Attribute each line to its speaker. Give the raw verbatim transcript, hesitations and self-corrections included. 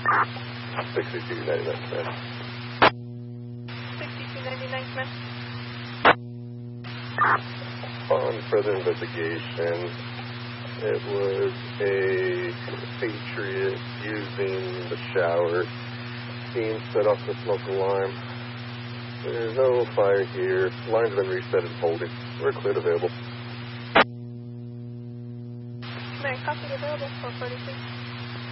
Speaker 1: sixty-two ninety-nine, man.
Speaker 2: sixty-two ninety-nine, man.
Speaker 1: On further investigation, it was a Patriot using the shower. Steam set off the smoke alarm. There's no fire here. Lines have been reset and holding. We're cleared available.
Speaker 2: Man, copy available for forty-six.